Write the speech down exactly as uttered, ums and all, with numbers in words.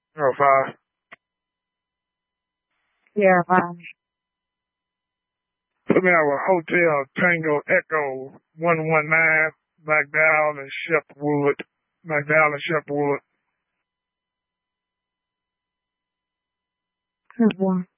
Oh, five. Sierra five. Put me out with Hotel Tango Echo one one nine, McDowell and Shepwood. McDowell and Shepwood. Ten four.